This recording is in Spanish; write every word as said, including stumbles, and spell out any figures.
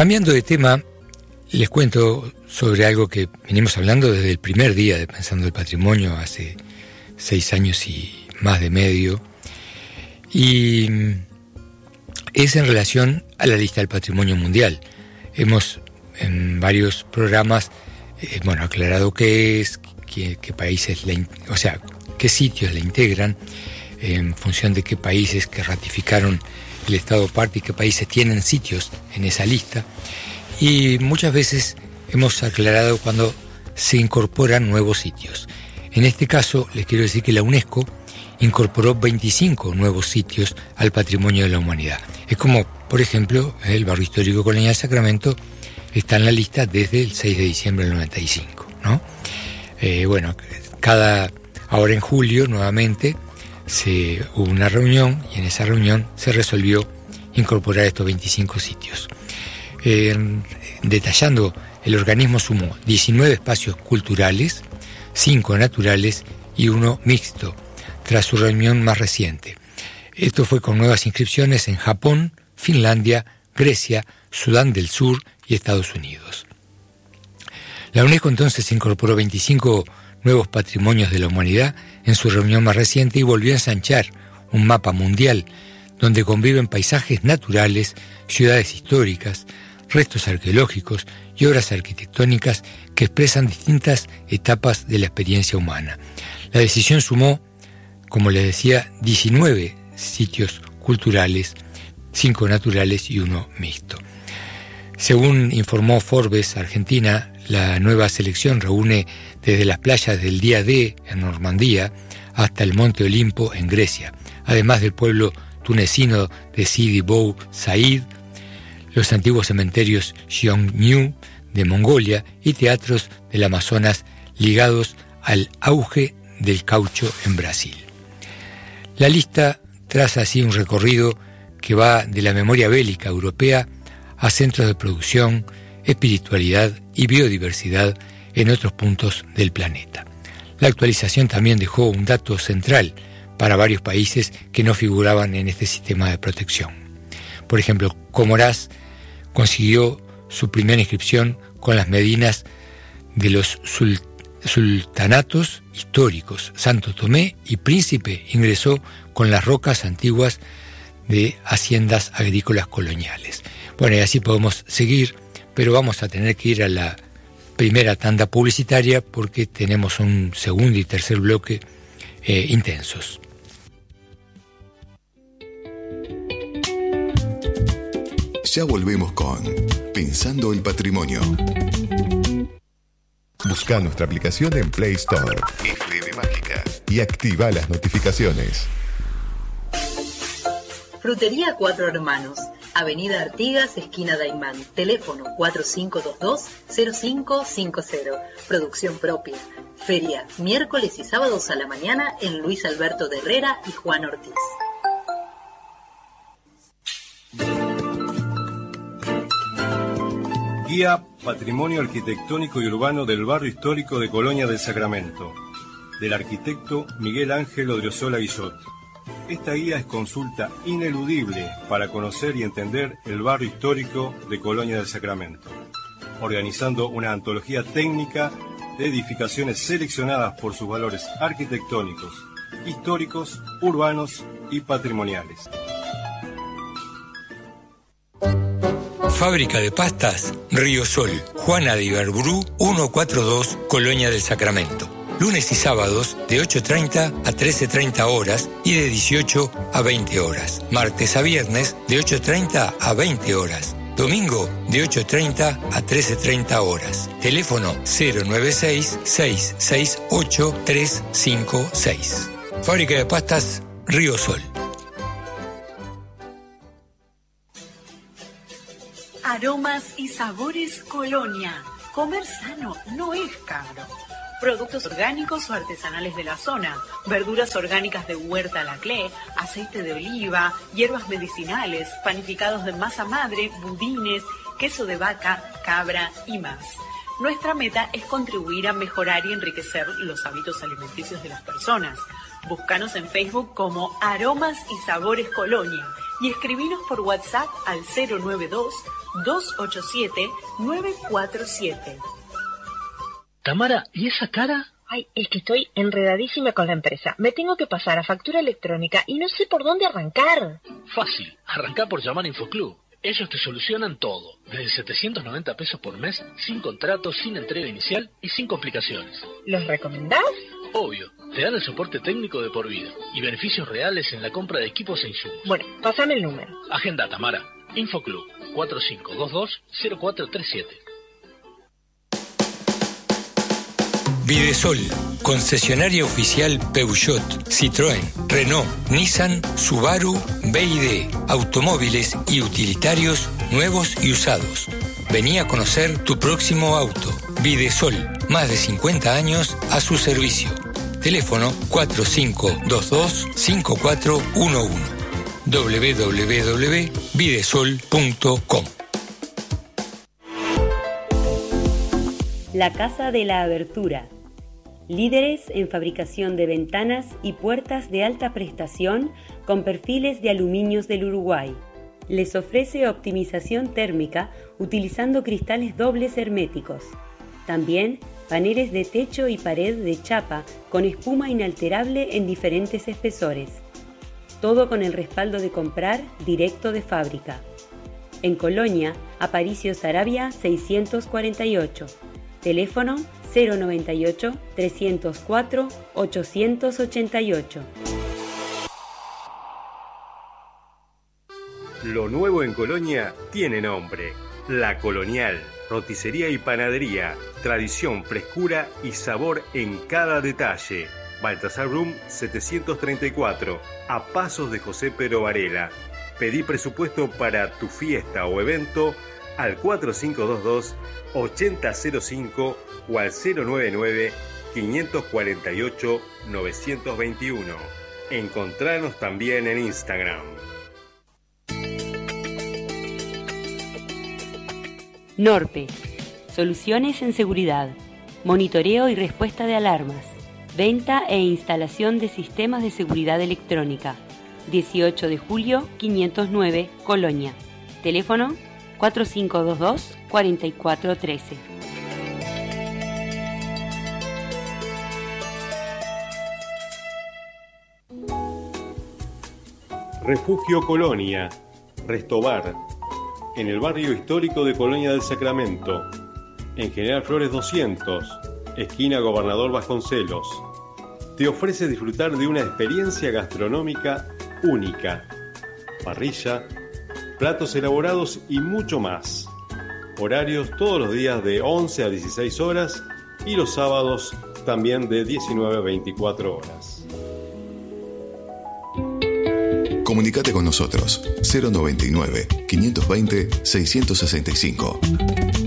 Cambiando de tema, les cuento sobre algo que venimos hablando desde el primer día de Pensando el Patrimonio, hace seis años y más de medio, y es en relación a la lista del patrimonio mundial. Hemos en varios programas eh, bueno, aclarado qué es, qué, qué países, la, o sea, qué sitios la integran, en función de qué países que ratificaron el Estado parte y qué países tienen sitios en esa lista. Y muchas veces hemos aclarado cuando se incorporan nuevos sitios. En este caso, les quiero decir que la UNESCO incorporó veinticinco nuevos sitios al patrimonio de la humanidad. Es como, por ejemplo, el barrio histórico colonial Sacramento está en la lista desde el seis de diciembre del noventa y cinco, ¿no? Eh, bueno, cada, ahora en julio nuevamente se, hubo una reunión y en esa reunión se resolvió incorporar estos veinticinco sitios. Eh, detallando, el organismo sumó diecinueve espacios culturales, cinco naturales y uno mixto, tras su reunión más reciente. Esto fue con nuevas inscripciones en Japón, Finlandia, Grecia, Sudán del Sur y Estados Unidos. La UNESCO entonces incorporó veinticinco nuevos patrimonios de la humanidad en su reunión más reciente y volvió a ensanchar un mapa mundial donde conviven paisajes naturales, ciudades históricas, restos arqueológicos y obras arquitectónicas que expresan distintas etapas de la experiencia humana. La decisión sumó, como les decía, diecinueve sitios culturales, cinco naturales y uno mixto. Según informó Forbes Argentina, la nueva selección reúne desde las playas del Día D en Normandía hasta el Monte Olimpo en Grecia, además del pueblo tunecino de Sidi Bou Said, los antiguos cementerios Xiongnu de Mongolia y teatros del Amazonas ligados al auge del caucho en Brasil. La lista traza así un recorrido que va de la memoria bélica europea a centros de producción, espiritualidad y biodiversidad en otros puntos del planeta. La actualización también dejó un dato central para varios países que no figuraban en este sistema de protección. Por ejemplo, Comoras consiguió su primera inscripción con las medinas de los sul- sultanatos históricos. Santo Tomé y Príncipe ingresó con las rocas antiguas de haciendas agrícolas coloniales. Bueno, y así podemos seguir, pero vamos a tener que ir a la primera tanda publicitaria porque tenemos un segundo y tercer bloque eh, intensos. Ya volvemos con Pensando el Patrimonio. Busca nuestra aplicación en Play Store, F M Mágica, y activa las notificaciones. Frutería Cuatro Hermanos, Avenida Artigas, esquina Daimán. Teléfono cuatro cinco dos dos cero cinco cinco cero. Producción propia. Feria, miércoles y sábados a la mañana en Luis Alberto de Herrera y Juan Ortiz. Guía Patrimonio Arquitectónico y Urbano del Barrio Histórico de Colonia del Sacramento, del arquitecto Miguel Ángel Odriozola Guillot. Esta guía es consulta ineludible para conocer y entender el barrio histórico de Colonia del Sacramento, organizando una antología técnica de edificaciones seleccionadas por sus valores arquitectónicos, históricos, urbanos y patrimoniales. Fábrica de pastas Río Sol, Juana de Ibarburu, ciento cuarenta y dos, Colonia del Sacramento. Lunes y sábados de ocho treinta a trece treinta horas y de dieciocho a veinte horas. Martes a viernes de ocho treinta a veinte horas. Domingo de ocho treinta a trece treinta horas. Teléfono cero nueve seis, seis seis ocho, tres cinco seis. Fábrica de pastas Río Sol. Aromas y sabores Colonia. Comer sano no es caro. Productos orgánicos o artesanales de la zona, verduras orgánicas de Huerta La Clé, aceite de oliva, hierbas medicinales, panificados de masa madre, budines, queso de vaca, cabra y más. Nuestra meta es contribuir a mejorar y enriquecer los hábitos alimenticios de las personas. Búscanos en Facebook como Aromas y Sabores Colonia y escribinos por WhatsApp al cero nueve dos, dos ocho siete, nueve cuatro siete. Tamara, ¿y esa cara? Ay, es que estoy enredadísima con la empresa. Me tengo que pasar a factura electrónica y no sé por dónde arrancar. Fácil, arrancá por llamar a InfoClub. Ellos te solucionan todo, desde setecientos noventa pesos por mes, sin contrato, sin entrega inicial y sin complicaciones. ¿Los recomendás? Obvio, te dan el soporte técnico de por vida y beneficios reales en la compra de equipos e insumos. Bueno, pásame el número. Agenda, Tamara. InfoClub, cuatro cinco dos dos, cero cuatro tres siete. Videsol, concesionaria oficial Peugeot, Citroën, Renault, Nissan, Subaru, B y D, automóviles y utilitarios nuevos y usados. Vení a conocer tu próximo auto. Videsol, más de cincuenta años a su servicio. Teléfono cuatro cinco dos dos, cinco cuatro uno uno. doble u doble u doble u punto videsol punto com. La Casa de la Abertura. Líderes en fabricación de ventanas y puertas de alta prestación con perfiles de aluminios del Uruguay. Les ofrece optimización térmica utilizando cristales dobles herméticos. También paneles de techo y pared de chapa con espuma inalterable en diferentes espesores. Todo con el respaldo de comprar directo de fábrica. En Colonia, Aparicio Saravia seiscientos cuarenta y ocho. Teléfono cero noventa y ocho, trescientos cuatro, ochocientos ochenta y ocho. Lo nuevo en Colonia tiene nombre. La Colonial, roticería y panadería, tradición, frescura y sabor en cada detalle. Baltasar Brum setecientos treinta y cuatro, a pasos de José Pero Varela. Pedí presupuesto para tu fiesta o evento al cuatro cinco dos dos, ocho cero cero cinco o al cero nueve nueve, cinco cuatro ocho, nueve dos uno. Encontranos también en Instagram. Norpe. Soluciones en seguridad. Monitoreo y respuesta de alarmas. Venta e instalación de sistemas de seguridad electrónica. dieciocho de julio, quinientos nueve, Colonia. Teléfono cuatro cinco dos dos, cuatro cuatro uno tres. Refugio Colonia, Restobar, en el barrio histórico de Colonia del Sacramento, en General Flores doscientos, esquina Gobernador Vasconcelos. Te ofrece disfrutar de una experiencia gastronómica única. Parrilla, platos elaborados y mucho más. Horarios todos los días de once a dieciséis horas y los sábados también de diecinueve a veinticuatro horas. Comunicate con nosotros cero noventa y nueve, quinientos veinte, seiscientos sesenta y cinco.